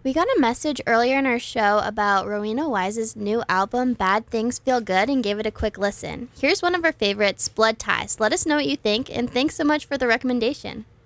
We got a message earlier in our show about Rowena Wise's new album, Bad Things Feel Good, and gave it a quick listen. Here's one of her favorites, Blood Ties. Let us know what you think, and thanks so much for the recommendation.